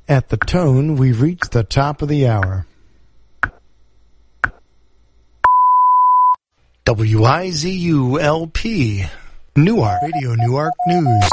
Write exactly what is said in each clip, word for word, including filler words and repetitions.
At the tone, we've reached the top of the hour. W I Z U L P, Newark, Radio Newark News.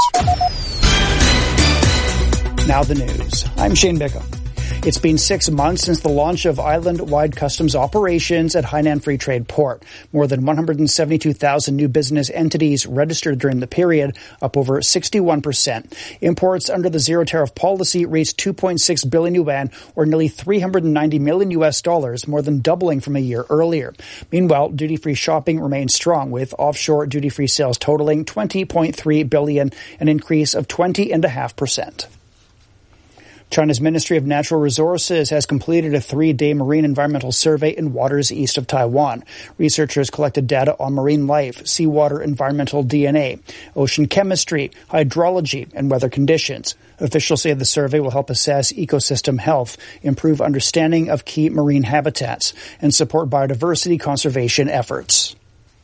Now the news. I'm Shane Bickham. It's been six months since the launch of island-wide customs operations at Hainan Free Trade Port. More than one hundred seventy-two thousand new business entities registered during the period, up over sixty-one percent. Imports under the zero-tariff policy reached two point six billion yuan, or nearly three hundred ninety million U S dollars, more than doubling from a year earlier. Meanwhile, duty-free shopping remains strong, with offshore duty-free sales totaling twenty point three billion, an increase of twenty point five percent. China's Ministry of Natural Resources has completed a three-day marine environmental survey in waters east of Taiwan. Researchers collected data on marine life, seawater environmental D N A, ocean chemistry, hydrology, and weather conditions. Officials say the survey will help assess ecosystem health, improve understanding of key marine habitats, and support biodiversity conservation efforts.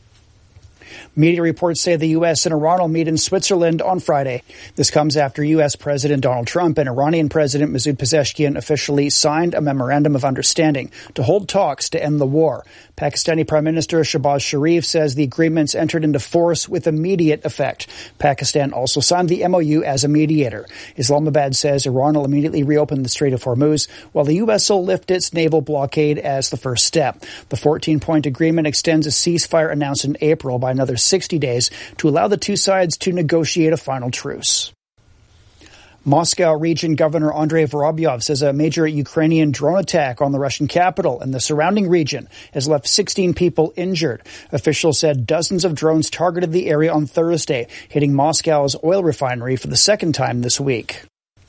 Media reports say the U S and Iran will meet in Switzerland on Friday. This comes after U S President Donald Trump and Iranian President Masoud Pezeshkian officially signed a memorandum of understanding to hold talks to end the war. Pakistani Prime Minister Shehbaz Sharif says the agreements entered into force with immediate effect. Pakistan also signed the M O U as a mediator. Islamabad says Iran will immediately reopen the Strait of Hormuz, while the U S will lift its naval blockade as the first step. The fourteen-point agreement extends a ceasefire announced in April by another sixty days to allow the two sides to negotiate a final truce. Moscow Region Governor Andrei Vorobyov says a major Ukrainian drone attack on the Russian capital and the surrounding region has left sixteen people injured. Officials said dozens of drones targeted the area on Thursday, hitting Moscow's oil refinery for the second time this week.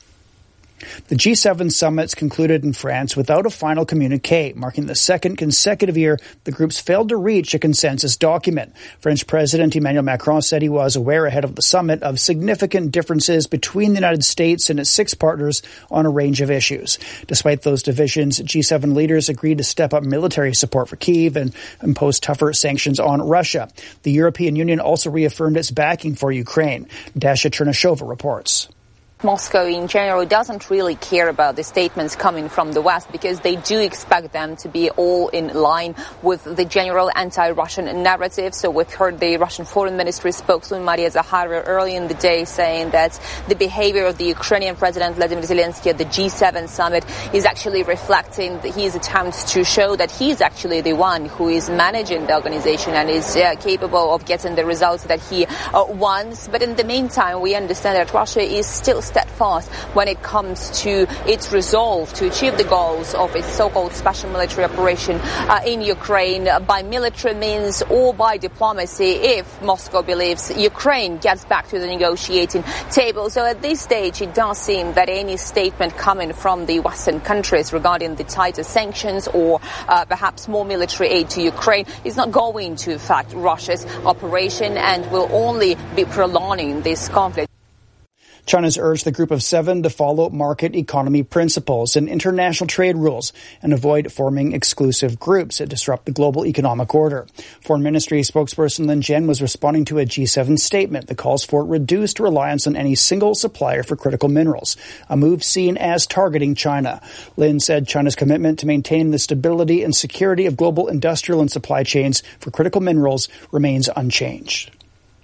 The G seven summits concluded in France without a final communiqué, marking the second consecutive year the groups failed to reach a consensus document. French President Emmanuel Macron said he was aware ahead of the summit of significant differences between the United States and its six partners on a range of issues. Despite those divisions, G seven leaders agreed to step up military support for Kyiv and impose tougher sanctions on Russia. The European Union also reaffirmed its backing for Ukraine. Dasha Chernyshova reports. Moscow in general doesn't really care about the statements coming from the West because they do expect them to be all in line with the general anti-Russian narrative. So we've heard the Russian Foreign Ministry spokeswoman Maria Zakharova early in the day saying that the behavior of the Ukrainian President Vladimir Zelensky at the G seven summit is actually reflecting his attempts to show that he's actually the one who is managing the organization and is uh, capable of getting the results that he uh, wants. But in the meantime, we understand that Russia is still steadfast when it comes to its resolve to achieve the goals of its so-called special military operation uh, in Ukraine by military means or by diplomacy if Moscow believes Ukraine gets back to the negotiating table. So at this stage, it does seem that any statement coming from the Western countries regarding the tighter sanctions or uh, perhaps more military aid to Ukraine is not going to affect Russia's operation and will only be prolonging this conflict. China's urged the Group of Seven to follow market economy principles and international trade rules and avoid forming exclusive groups that disrupt the global economic order. Foreign Ministry spokesperson Lin Jian was responding to a G seven statement that calls for reduced reliance on any single supplier for critical minerals, a move seen as targeting China. Lin said China's commitment to maintaining the stability and security of global industrial and supply chains for critical minerals remains unchanged.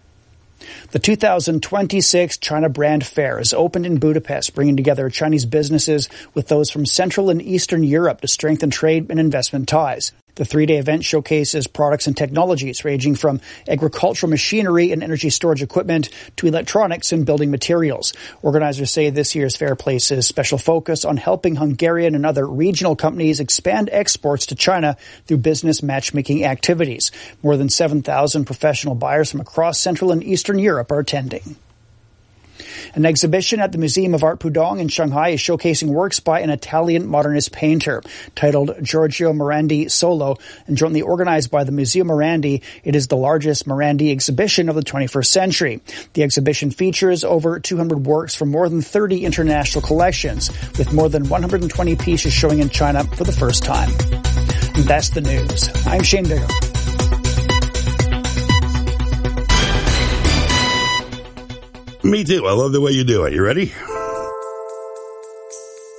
The two thousand twenty-six China Brand Fair is opened in Budapest, bringing together Chinese businesses with those from Central and Eastern Europe to strengthen trade and investment ties. The three-day event showcases products and technologies ranging from agricultural machinery and energy storage equipment to electronics and building materials. Organizers say this year's fair places special focus on helping Hungarian and other regional companies expand exports to China through business matchmaking activities. More than seven thousand professional buyers from across Central and Eastern Europe are attending. An exhibition at the Museum of Art Pudong in Shanghai is showcasing works by an Italian modernist painter titled Giorgio Morandi Solo and jointly organized by the Museo Morandi. It is the largest Morandi exhibition of the twenty-first century. The exhibition features over two hundred works from more than thirty international collections, with more than one hundred twenty pieces showing in China for the first time. And that's the news. I'm Shane Bickham. Me too. I love the way you do it. You ready?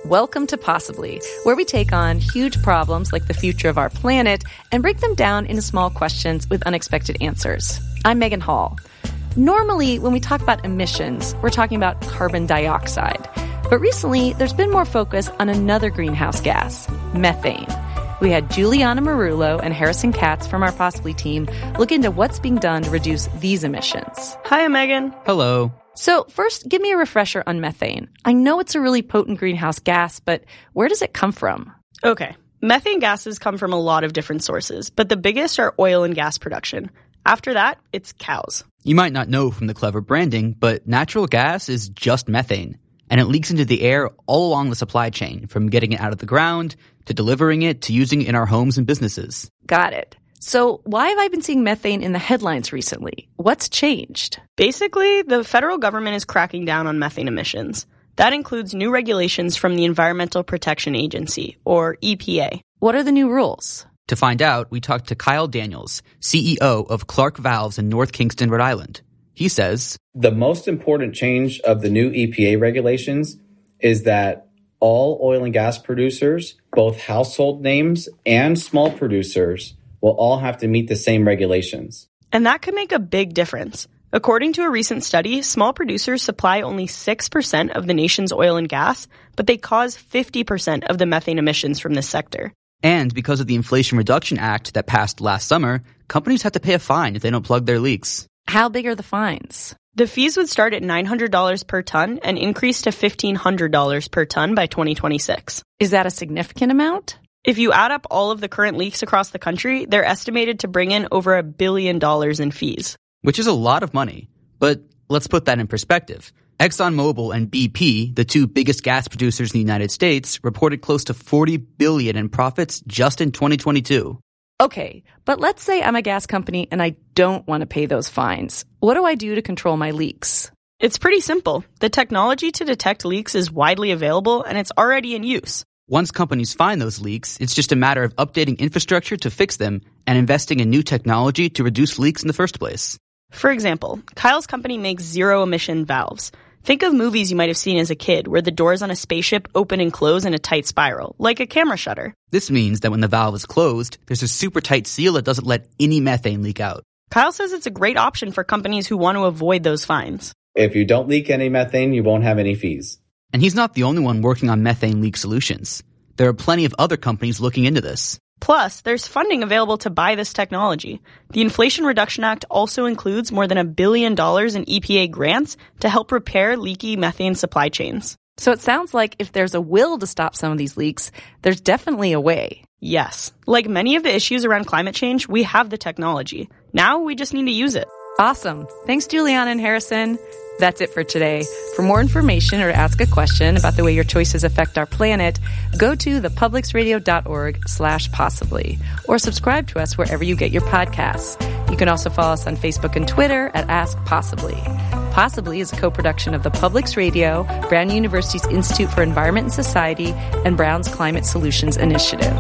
Welcome to Possibly, where we take on huge problems like the future of our planet and break them down into small questions with unexpected answers. I'm Megan Hall. Normally, when we talk about emissions, we're talking about carbon dioxide. But recently, there's been more focus on another greenhouse gas, methane. We had Juliana Marullo and Harrison Katz from our Possibly team look into what's being done to reduce these emissions. Hi, I'm Megan. Hello. So first, give me a refresher on methane. I know it's a really potent greenhouse gas, but where does it come from? Okay. Methane gases come from a lot of different sources, but the biggest are oil and gas production. After that, it's cows. You might not know from the clever branding, but natural gas is just methane, and it leaks into the air all along the supply chain, from getting it out of the ground, to delivering it, to using it in our homes and businesses. Got it. So why have I been seeing methane in the headlines recently? What's changed? Basically, the federal government is cracking down on methane emissions. That includes new regulations from the Environmental Protection Agency, or E P A. What are the new rules? To find out, we talked to Kyle Daniels, C E O of Clark Valves in North Kingston, Rhode Island. He says, the most important change of the new E P A regulations is that all oil and gas producers, both household names and small producers, will all have to meet the same regulations. And that could make a big difference. According to a recent study, small producers supply only six percent of the nation's oil and gas, but they cause fifty percent of the methane emissions from this sector. And because of the Inflation Reduction Act that passed last summer, companies have to pay a fine if they don't plug their leaks. How big are the fines? The fees would start at nine hundred dollars per ton and increase to fifteen hundred dollars per ton by twenty twenty-six. Is that a significant amount? If you add up all of the current leaks across the country, they're estimated to bring in over a billion dollars in fees. Which is a lot of money. But let's put that in perspective. ExxonMobil and B P, the two biggest gas producers in the United States, reported close to forty billion dollars in profits just in twenty twenty-two. Okay, but let's say I'm a gas company and I don't want to pay those fines. What do I do to control my leaks? It's pretty simple. The technology to detect leaks is widely available and it's already in use. Once companies find those leaks, it's just a matter of updating infrastructure to fix them and investing in new technology to reduce leaks in the first place. For example, Kyle's company makes zero-emission valves. Think of movies you might have seen as a kid where the doors on a spaceship open and close in a tight spiral, like a camera shutter. This means that when the valve is closed, there's a super tight seal that doesn't let any methane leak out. Kyle says it's a great option for companies who want to avoid those fines. If you don't leak any methane, you won't have any fees. And he's not the only one working on methane leak solutions. There are plenty of other companies looking into this. Plus, there's funding available to buy this technology. The Inflation Reduction Act also includes more than a billion dollars in E P A grants to help repair leaky methane supply chains. So it sounds like if there's a will to stop some of these leaks, there's definitely a way. Yes. Like many of the issues around climate change, we have the technology. Now we just need to use it. Awesome. Thanks, Juliana and Harrison. That's it for today. For more information or to ask a question about the way your choices affect our planet, go to thepublicsradio.org slash possibly or subscribe to us wherever you get your podcasts. You can also follow us on Facebook and Twitter at Ask Possibly. Possibly is a co-production of the Publics Radio, Brown University's Institute for Environment and Society, and Brown's Climate Solutions Initiative.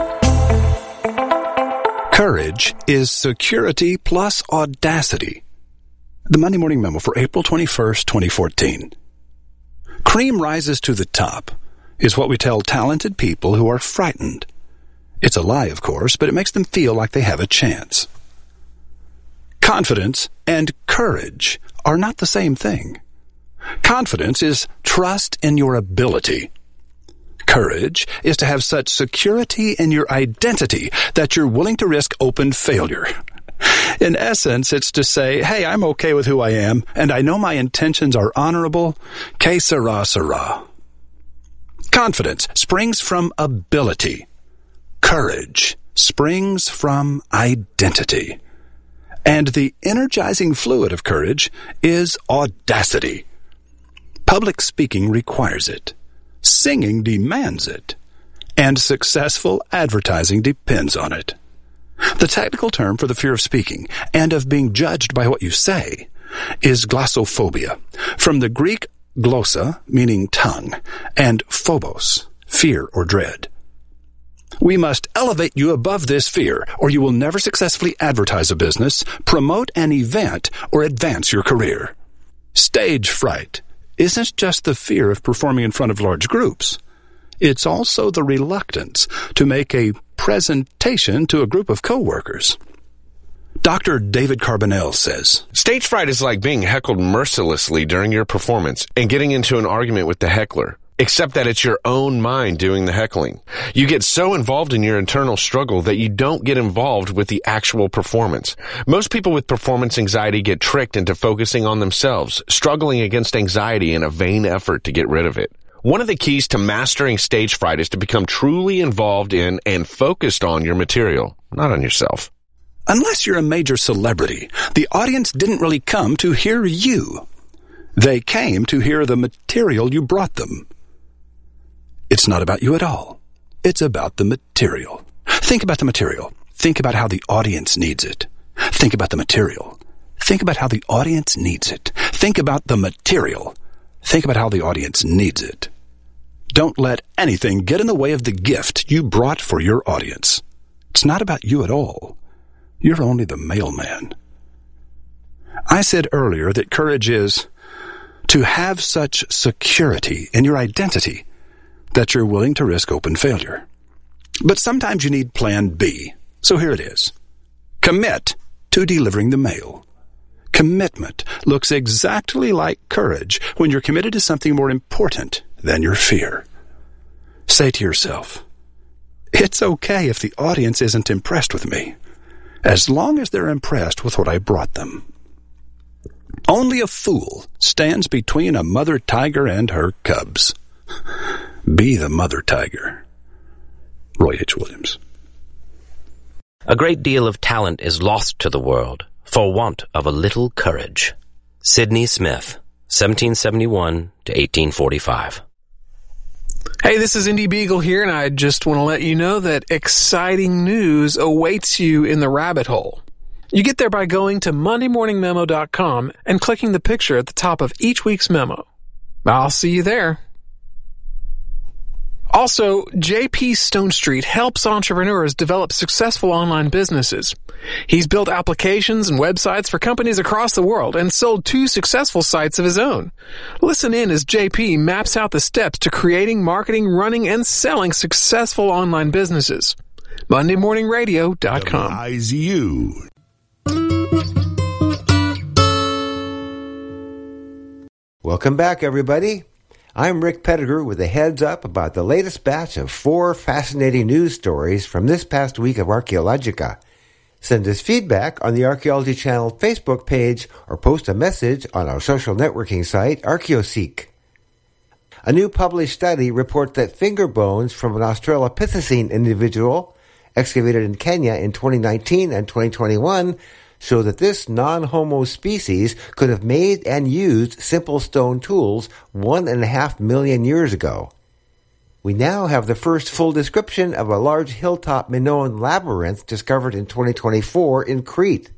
Courage is security plus audacity. The Monday Morning Memo for April twenty-first, twenty fourteen. Cream rises to the top is what we tell talented people who are frightened. It's a lie, of course, but it makes them feel like they have a chance. Confidence and courage are not the same thing. Confidence is trust in your ability. Courage is to have such security in your identity that you're willing to risk open failure. In essence, it's to say, hey, I'm okay with who I am, and I know my intentions are honorable. Que sera, sera. Confidence springs from ability. Courage springs from identity. And the energizing fluid of courage is audacity. Public speaking requires it. Singing demands it. And successful advertising depends on it. The technical term for the fear of speaking and of being judged by what you say is glossophobia, from the Greek glossa, meaning tongue, and phobos, fear or dread. We must elevate you above this fear, or you will never successfully advertise a business, promote an event, or advance your career. Stage fright isn't just the fear of performing in front of large groups. It's also the reluctance to make a presentation to a group of coworkers. Doctor David Carbonell says, Stage fright is like being heckled mercilessly during your performance and getting into an argument with the heckler, except that it's your own mind doing the heckling. You get so involved in your internal struggle that you don't get involved with the actual performance. Most people with performance anxiety get tricked into focusing on themselves, struggling against anxiety in a vain effort to get rid of it. One of the keys to mastering stage fright is to become truly involved in and focused on your material, not on yourself. Unless you're a major celebrity, the audience didn't really come to hear you. They came to hear the material you brought them. It's not about you at all. It's about the material. Think about the material. Think about how the audience needs it. Think about the material. Think about how the audience needs it. Think about the material. Think about how the audience needs it. Don't let anything get in the way of the gift you brought for your audience. It's not about you at all. You're only the mailman. I said earlier that courage is to have such security in your identity that you're willing to risk open failure. But sometimes you need plan B. So here it is. Commit to delivering the mail. Commitment looks exactly like courage when you're committed to something more important than your fear. Say to yourself, it's okay if the audience isn't impressed with me, as long as they're impressed with what I brought them. Only a fool stands between a mother tiger and her cubs. Be the mother tiger. Roy H. Williams. A great deal of talent is lost to the world for want of a little courage. Sidney Smith, seventeen seventy-one to eighteen forty-five. Hey, this is Indy Beagle here, and I just want to let you know that exciting news awaits you in the rabbit hole. You get there by going to monday morning memo dot com and clicking the picture at the top of each week's memo. I'll see you there. Also, J P Stonestreet helps entrepreneurs develop successful online businesses. He's built applications and websites for companies across the world and sold two successful sites of his own. Listen in as J P maps out the steps to creating, marketing, running, and selling successful online businesses. monday morning radio dot com. W I Z U. Welcome back, everybody. I'm Rick Pettigrew with a heads up about the latest batch of four fascinating news stories from this past week of Archaeologica. Send us feedback on the Archaeology Channel Facebook page or post a message on our social networking site, Archaeoseek. A new published study reports that finger bones from an Australopithecine individual excavated in Kenya in twenty nineteen and twenty twenty-one show that this non-homo species could have made and used simple stone tools one and a half million years ago. We now have the first full description of a large hilltop Minoan labyrinth discovered in twenty twenty-four in Crete.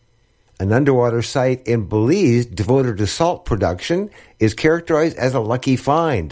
An underwater site in Belize devoted to salt production is characterized as a lucky find.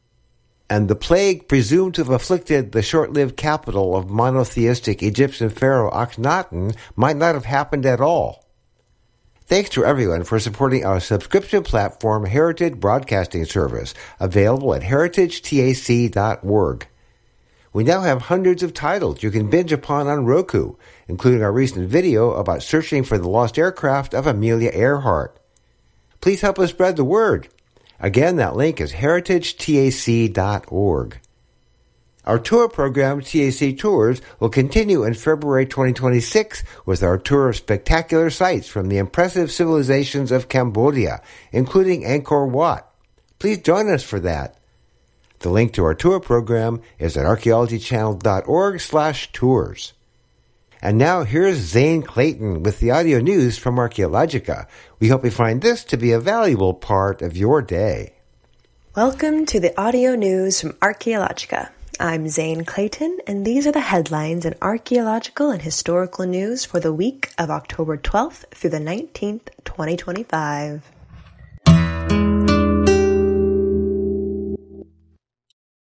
And the plague presumed to have afflicted the short-lived capital of monotheistic Egyptian pharaoh Akhenaten might not have happened at all. Thanks to everyone for supporting our subscription platform Heritage Broadcasting Service, available at heritage tac dot org. We now have hundreds of titles you can binge upon on Roku, including our recent video about searching for the lost aircraft of Amelia Earhart. Please help us spread the word. Again, that link is heritage tac dot org. Our tour program, T A C Tours, will continue in February twenty twenty-six with our tour of spectacular sites from the impressive civilizations of Cambodia, including Angkor Wat. Please join us for that. The link to our tour program is at archaeology channel dot org slash tours. And now here's Zane Clayton with the audio news from Archaeologica. We hope you find this to be a valuable part of your day. Welcome to the audio news from Archaeologica. I'm Zane Clayton, and these are the headlines in archaeological and historical news for the week of October twelfth through the nineteenth, twenty twenty-five. Our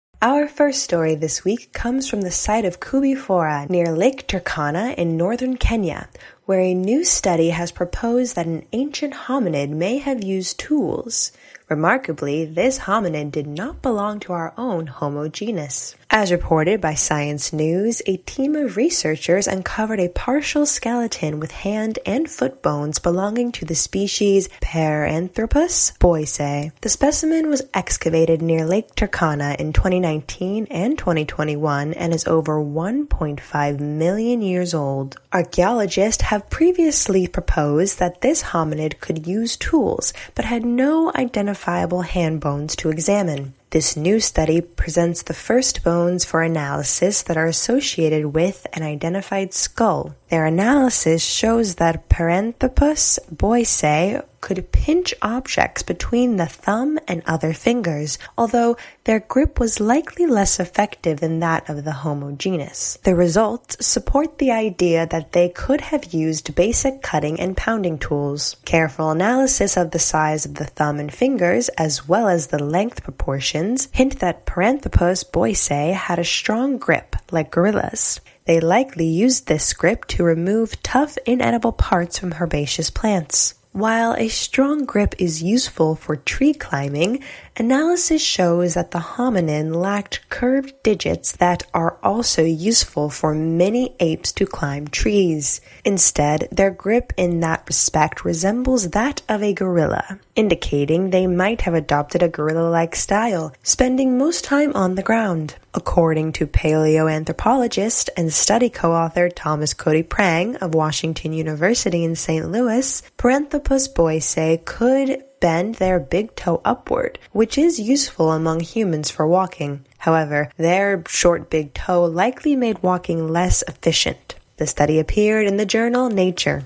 Our first story this week comes from the site of Kubifora near Lake Turkana in northern Kenya, where a new study has proposed that an ancient hominid may have used tools. Remarkably, this hominid did not belong to our own Homo genus. As reported by Science News, a team of researchers uncovered a partial skeleton with hand and foot bones belonging to the species Paranthropus boisei. The specimen was excavated near Lake Turkana in twenty nineteen and twenty twenty-one and is over one point five million years old. Archaeologists have previously proposed that this hominid could use tools, but had no identifiable hand bones to examine. This new study presents the first bones for analysis that are associated with an identified skull. Their analysis shows that Paranthropus boisei could pinch objects between the thumb and other fingers, although their grip was likely less effective than that of the Homo genus. The results support the idea that they could have used basic cutting and pounding tools. Careful analysis of the size of the thumb and fingers, as well as the length proportions, hint that Paranthropus boisei had a strong grip, like gorillas. They likely used this grip to remove tough, inedible parts from herbaceous plants. While a strong grip is useful for tree climbing, analysis shows that the hominin lacked curved digits that are also useful for many apes to climb trees. Instead, their grip in that respect resembles that of a gorilla, indicating they might have adopted a gorilla-like style, spending most time on the ground. According to paleoanthropologist and study co-author Thomas Cody Prang of Washington University in Saint Louis, Paranthropus boisei could bend their big toe upward, which is useful among humans for walking. However, their short big toe likely made walking less efficient. The study appeared in the journal Nature.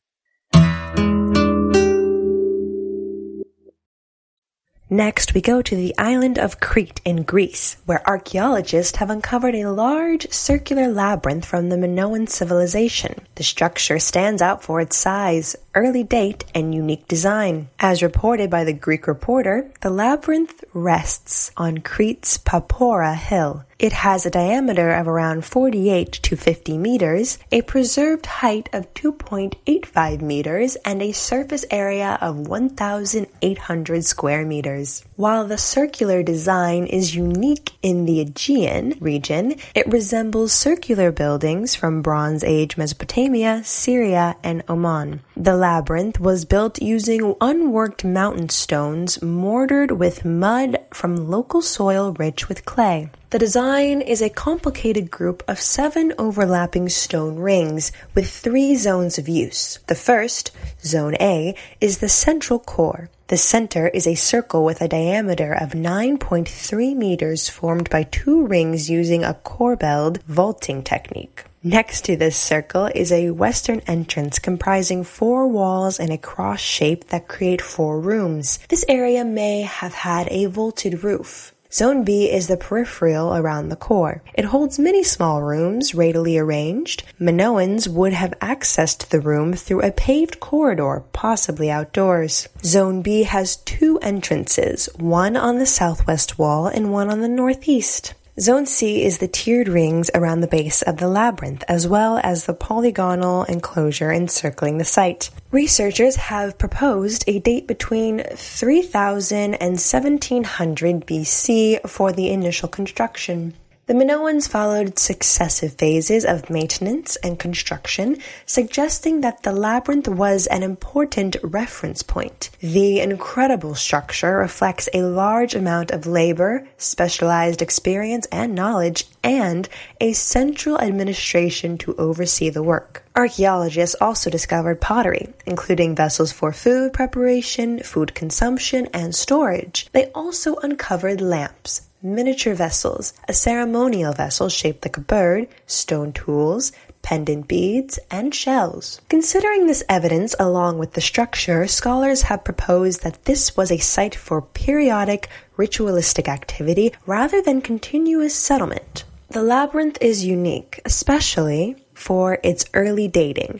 Next, we go to the island of Crete in Greece, where archaeologists have uncovered a large circular labyrinth from the Minoan civilization. The structure stands out for its size, early date, and unique design. As reported by the Greek Reporter, the labyrinth rests on Crete's Papora hill. It has a diameter of around forty-eight to fifty meters, a preserved height of two point eight five meters, and a surface area of one thousand eight hundred square meters. While the circular design is unique in the Aegean region, it resembles circular buildings from Bronze Age Mesopotamia, Syria, and Oman. The labyrinth was built using unworked mountain stones mortared with mud from local soil rich with clay. The design is a complicated group of seven overlapping stone rings with three zones of use. The first, Zone A, is the central core. The center is a circle with a diameter of nine point three meters formed by two rings using a corbelled vaulting technique. Next to this circle is a western entrance comprising four walls in a cross shape that create four rooms. This area may have had a vaulted roof. Zone B is the peripheral around the core. It holds many small rooms, radially arranged. Minoans would have accessed the room through a paved corridor, possibly outdoors. Zone B has two entrances, one on the southwest wall and one on the northeast. Zone C is the tiered rings around the base of the labyrinth, as well as the polygonal enclosure encircling the site. Researchers have proposed a date between three thousand and seventeen hundred B C for the initial construction. The Minoans followed successive phases of maintenance and construction, suggesting that the labyrinth was an important reference point. The incredible structure reflects a large amount of labor, specialized experience and knowledge, and a central administration to oversee the work. Archaeologists also discovered pottery, including vessels for food preparation, food consumption, and storage. They also uncovered lamps, miniature vessels, a ceremonial vessel shaped like a bird, stone tools, pendant beads, and shells. Considering this evidence along with the structure, scholars have proposed that this was a site for periodic ritualistic activity rather than continuous settlement. The labyrinth is unique, especially for its early dating.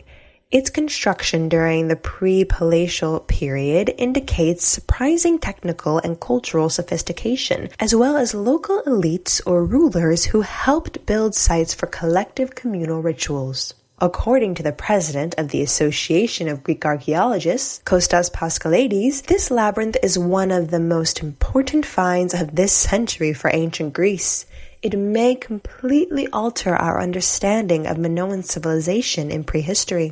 Its construction during the pre-palatial period indicates surprising technical and cultural sophistication, as well as local elites or rulers who helped build sites for collective communal rituals. According to the president of the Association of Greek Archaeologists, Kostas Paschalidis, this labyrinth is one of the most important finds of this century for ancient Greece. It may completely alter our understanding of Minoan civilization in prehistory.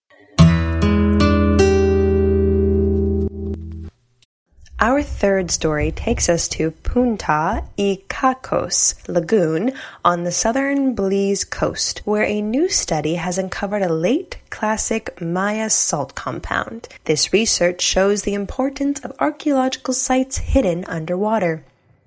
Our third story takes us to Punta Ikakos Lagoon on the southern Belize coast, where a new study has uncovered a late classic Maya salt compound. This research shows the importance of archaeological sites hidden underwater.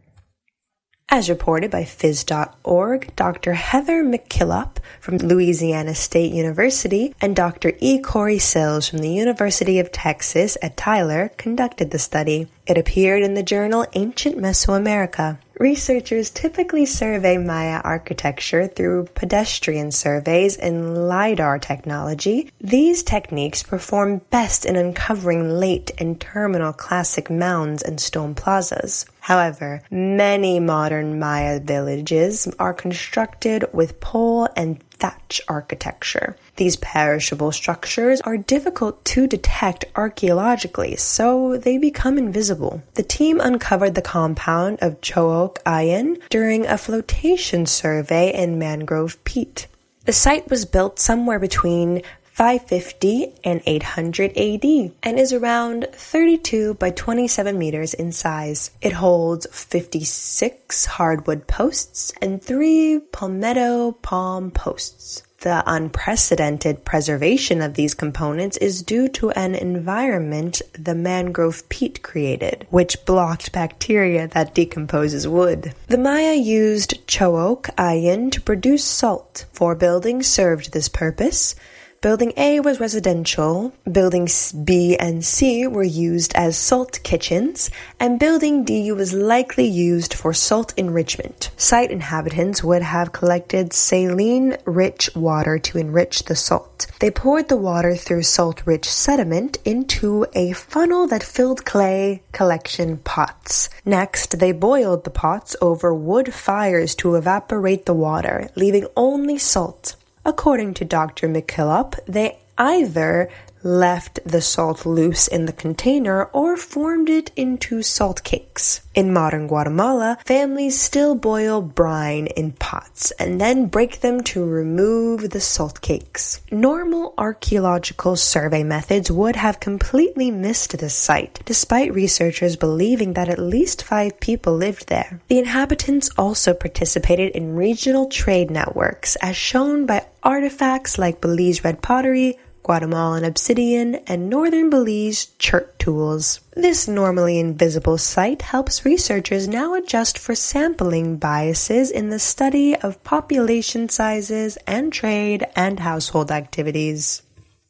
As reported by phys dot org, Doctor Heather McKillop from Louisiana State University and Doctor E. Corey Sills from the University of Texas at Tyler conducted the study. It appeared in the journal Ancient Mesoamerica. Researchers typically survey Maya architecture through pedestrian surveys and LiDAR technology. These techniques perform best in uncovering late and terminal classic mounds and stone plazas. However, many modern Maya villages are constructed with pole and thatch architecture. These perishable structures are difficult to detect archaeologically, so they become invisible. The team uncovered the compound of Chook Ayin during a flotation survey in mangrove peat. The site was built somewhere between five fifty and eight hundred A D and is around thirty-two by twenty-seven meters in size. It holds fifty-six hardwood posts and three palmetto palm posts. The unprecedented preservation of these components is due to an environment the mangrove peat created, which blocked bacteria that decomposes wood. The Maya used Chook Ayin to produce salt. Four buildings served this purpose. Building A was residential, Buildings B and C were used as salt kitchens, and Building D was likely used for salt enrichment. Site inhabitants would have collected saline-rich water to enrich the salt. They poured the water through salt-rich sediment into a funnel that filled clay collection pots. Next, they boiled the pots over wood fires to evaporate the water, leaving only salt. According to Doctor McKillop, they either left the salt loose in the container or formed it into salt cakes. In modern Guatemala, families still boil brine in pots and then break them to remove the salt cakes. Normal archaeological survey methods would have completely missed this site, despite researchers believing that at least five people lived there. The inhabitants also participated in regional trade networks, as shown by artifacts like Belize red pottery, Guatemalan obsidian, and northern Belize chert tools. This normally invisible site helps researchers now adjust for sampling biases in the study of population sizes and trade and household activities.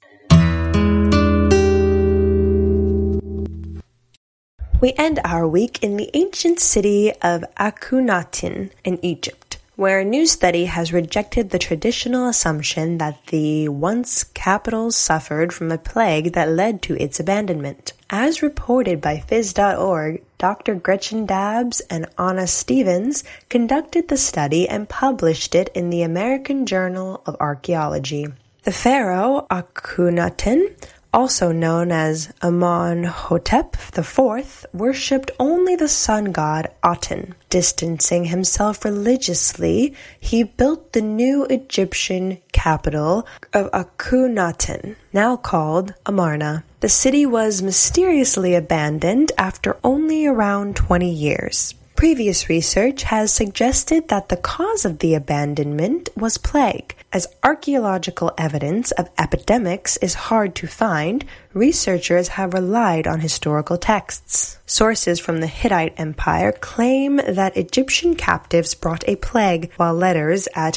We end our week in the ancient city of Akhenaten in Egypt, where a new study has rejected the traditional assumption that the once capital suffered from a plague that led to its abandonment. As reported by phys dot org, Doctor Gretchen Dabbs and Anna Stevens conducted the study and published it in the American Journal of Archaeology. The pharaoh Akhenaten, also known as Amenhotep the Fourth, worshipped only the sun god Aten. Distancing himself religiously, he built the new Egyptian capital of Akhenaten, now called Amarna. The city was mysteriously abandoned after only around twenty years. Previous research has suggested that the cause of the abandonment was plague. As archaeological evidence of epidemics is hard to find, researchers have relied on historical texts. Sources from the Hittite Empire claim that Egyptian captives brought a plague, while letters at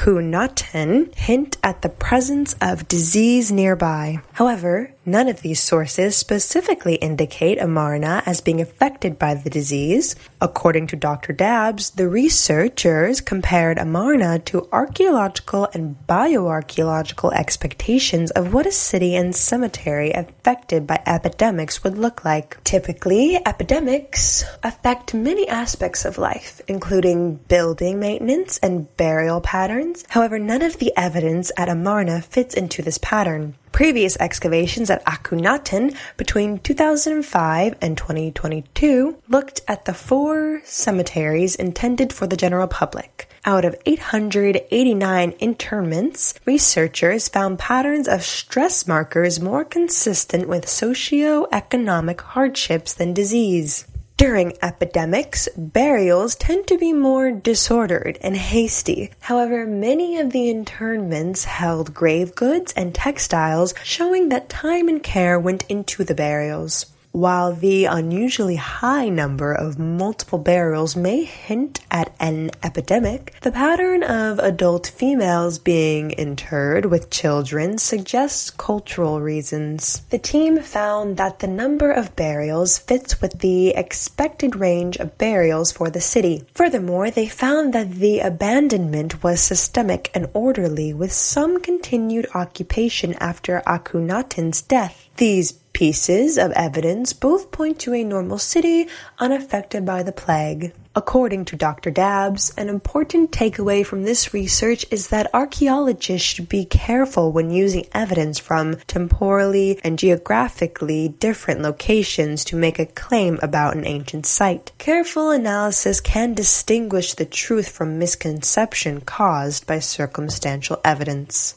Akhenaten hint at the presence of disease nearby. However, none of these sources specifically indicate Amarna as being affected by the disease. According to Doctor Dabbs, the researchers compared Amarna to archaeological and bioarchaeological expectations of what a city and cemetery affected by epidemics would look like. Typically, epidemics affect many aspects of life, including building maintenance and burial patterns. However, none of the evidence at Amarna fits into this pattern. Previous excavations at Akhenaten between two thousand five and twenty twenty-two looked at the four cemeteries intended for the general public. Out of eight hundred eighty-nine interments, researchers found patterns of stress markers more consistent with socio-economic hardships than disease. During epidemics, burials tend to be more disordered and hasty. However, many of the interments held grave goods and textiles, showing that time and care went into the burials. While the unusually high number of multiple burials may hint at an epidemic, the pattern of adult females being interred with children suggests cultural reasons. The team found that the number of burials fits with the expected range of burials for the city. Furthermore, they found that the abandonment was systemic and orderly, with some continued occupation after Akhenaten's death. These pieces of evidence both point to a normal city unaffected by the plague. According to Doctor Dabbs, an important takeaway from this research is that archaeologists should be careful when using evidence from temporally and geographically different locations to make a claim about an ancient site. Careful analysis can distinguish the truth from misconception caused by circumstantial evidence.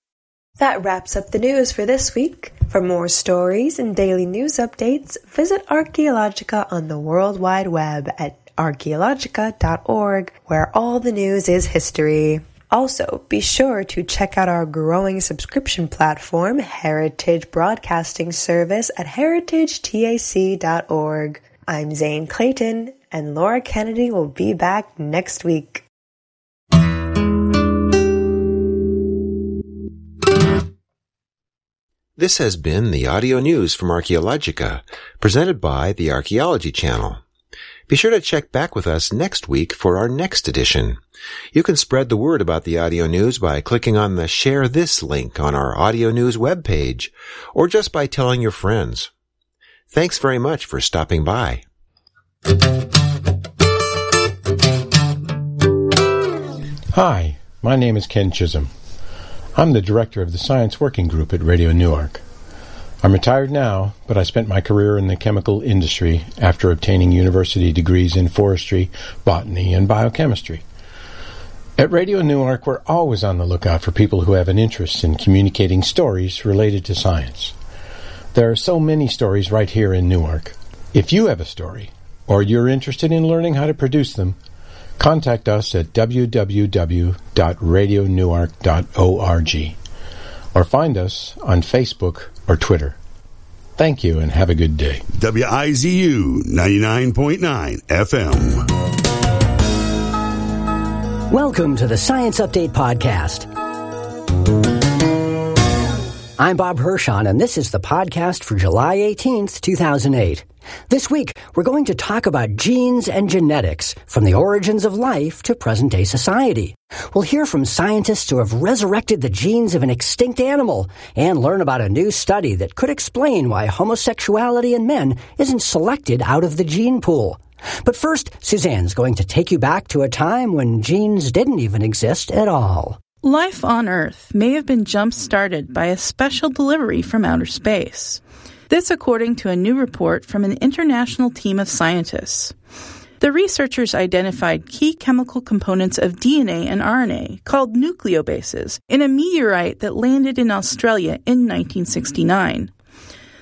That wraps up the news for this week. For more stories and daily news updates, visit Archaeologica on the World Wide Web at archaeologica dot org, where all the news is history. Also, be sure to check out our growing subscription platform, Heritage Broadcasting Service, at heritage tac dot org. I'm Zane Clayton, and Laura Kennedy will be back next week. This has been the audio news from Archaeologica, presented by the Archaeology Channel. Be sure to check back with us next week for our next edition. You can spread the word about the audio news by clicking on the Share This link on our audio news webpage, or just by telling your friends. Thanks very much for stopping by. Hi, my name is Ken Chisholm. I'm the director of the Science Working Group at Radio Newark. I'm retired now, but I spent my career in the chemical industry after obtaining university degrees in forestry, botany, and biochemistry. At Radio Newark, we're always on the lookout for people who have an interest in communicating stories related to science. There are so many stories right here in Newark. If you have a story, or you're interested in learning how to produce them, contact us at w w w dot radio newark dot org or find us on Facebook or Twitter. Thank you and have a good day. W I Z U ninety-nine point nine F M. Welcome to the Science Update Podcast. I'm Bob Hirschon, and this is the podcast for July eighteenth, two thousand eight. This week, we're going to talk about genes and genetics, from the origins of life to present-day society. We'll hear from scientists who have resurrected the genes of an extinct animal and learn about a new study that could explain why homosexuality in men isn't selected out of the gene pool. But first, Suzanne's going to take you back to a time when genes didn't even exist at all. Life on Earth may have been jump-started by a special delivery from outer space. This according to a new report from an international team of scientists. The researchers identified key chemical components of D N A and R N A, called nucleobases, in a meteorite that landed in Australia in nineteen sixty-nine.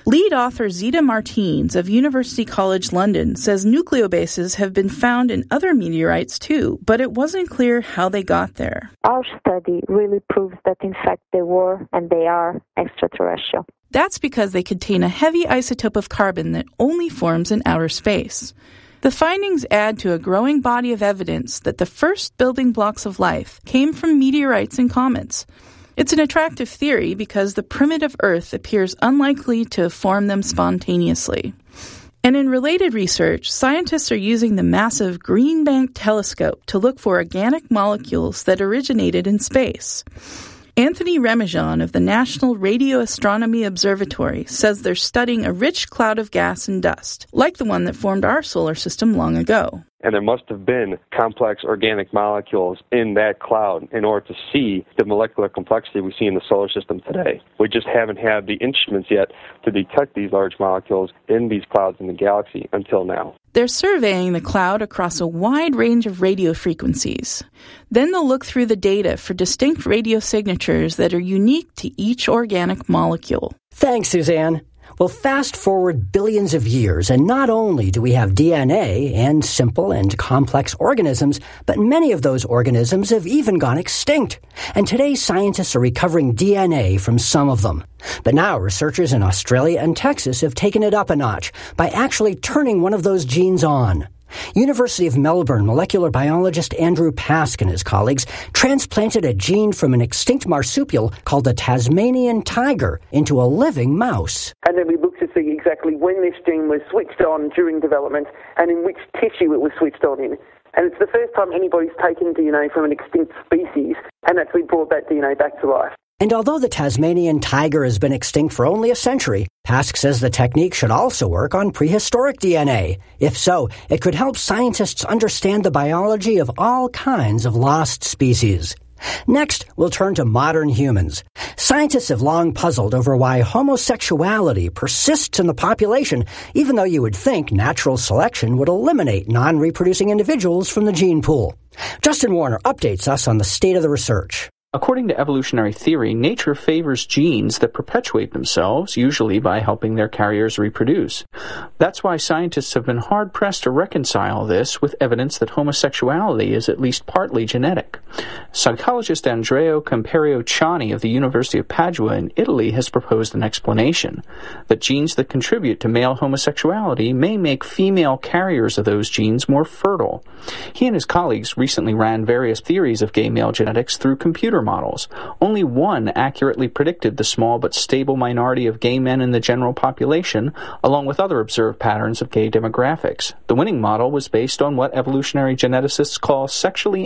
Lead author Zita Martins of University College London says nucleobases have been found in other meteorites too, but it wasn't clear how they got there. Our study really proves that in fact they were and they are extraterrestrial. That's because they contain a heavy isotope of carbon that only forms in outer space. The findings add to a growing body of evidence that the first building blocks of life came from meteorites and comets. It's an attractive theory because the primitive Earth appears unlikely to have formed them spontaneously. And in related research, scientists are using the massive Green Bank telescope to look for organic molecules that originated in space. Anthony Remijan of the National Radio Astronomy Observatory says they're studying a rich cloud of gas and dust, like the one that formed our solar system long ago. And there must have been complex organic molecules in that cloud in order to see the molecular complexity we see in the solar system today. We just haven't had the instruments yet to detect these large molecules in these clouds in the galaxy until now. They're surveying the cloud across a wide range of radio frequencies. Then they'll look through the data for distinct radio signatures that are unique to each organic molecule. Thanks, Suzanne. Well, fast forward billions of years, and not only do we have D N A and simple and complex organisms, but many of those organisms have even gone extinct. And today, scientists are recovering D N A from some of them. But now, researchers in Australia and Texas have taken it up a notch by actually turning one of those genes on. University of Melbourne molecular biologist Andrew Pask and his colleagues transplanted a gene from an extinct marsupial called the Tasmanian tiger into a living mouse. And then we looked to see exactly when this gene was switched on during development and in which tissue it was switched on in. And it's the first time anybody's taken D N A from an extinct species and actually brought that D N A back to life. And although the Tasmanian tiger has been extinct for only a century, Pask says the technique should also work on prehistoric D N A. If so, it could help scientists understand the biology of all kinds of lost species. Next, we'll turn to modern humans. Scientists have long puzzled over why homosexuality persists in the population, even though you would think natural selection would eliminate non-reproducing individuals from the gene pool. Justin Warner updates us on the state of the research. According to evolutionary theory, nature favors genes that perpetuate themselves, usually by helping their carriers reproduce. That's why scientists have been hard-pressed to reconcile this with evidence that homosexuality is at least partly genetic. Psychologist Andrea Camperio-Ciani of the University of Padua in Italy has proposed an explanation, that genes that contribute to male homosexuality may make female carriers of those genes more fertile. He and his colleagues recently ran various theories of gay male genetics through computer models. Only one accurately predicted the small but stable minority of gay men in the general population, along with other observed patterns of gay demographics. The winning model was based on what evolutionary geneticists call sexually